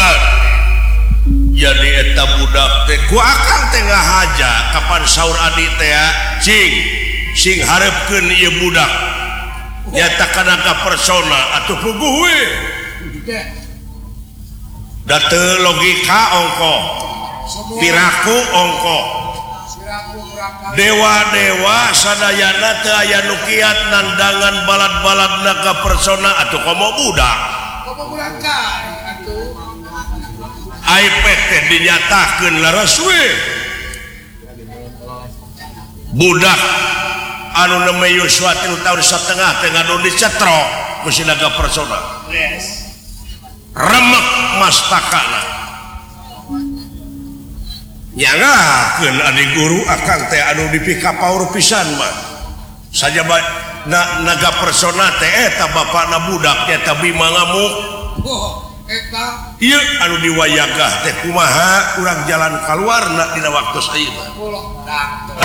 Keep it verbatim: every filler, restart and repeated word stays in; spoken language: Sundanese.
Ulah jadi eta budak teh ku akang tengah haja kapan saur adi teh cing sing hareupeun ieu budak nyata kana ka persona atuh puguh we da teu logika ongko piraku ongko dewa-dewa sadayana teu aya nu kiat nandangan balad-baladna ka persona atuh komo budak komo budak atuh I P teh dinyatakeun laras we budak anu neme Yuswa tilu tahun setengah teh ngadu dicetrok ku sinaga persona remek mastakana nyangakeun adi guru akang teh anu dipika paur pisan mah saja na, naga persona teh eta bapakna budak eta Bima ngamuk iya anu diwayagah teh kumaha urang jalan keluar na dina waktu saeuna